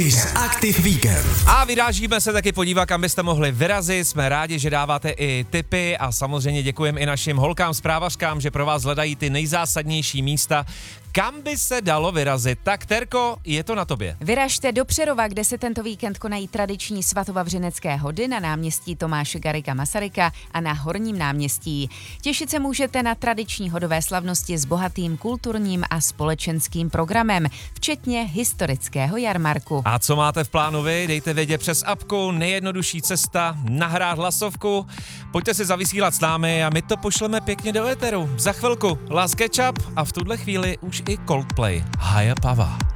Kiss Active Weekend. A vyrážíme se taky podívat, kam byste mohli vyrazit. Jsme rádi, že dáváte i tipy a samozřejmě děkujeme i našim holkám zprávařkám, že pro vás hledají ty nejzásadnější místa, kam by se dalo vyrazit. Tak Terko, je to na tobě. Vyražte do Přerova, kde se tento víkend konají tradiční svatovavřinecké hody na náměstí Tomáše Garrigua Masaryka a na Horním náměstí. Těšit se můžete na tradiční hodové slavnosti s bohatým kulturním a společenským programem, včetně historického jarmarku. A co máte v plánu vy? Dejte vědět přes apku, nejjednodušší cesta, nahrát hlasovku. Pojďte si zavysílat s námi a my to pošleme pěkně do éteru. Za chvilku Last Ketchup a v tuhle chvíli už i Coldplay. Higher Power.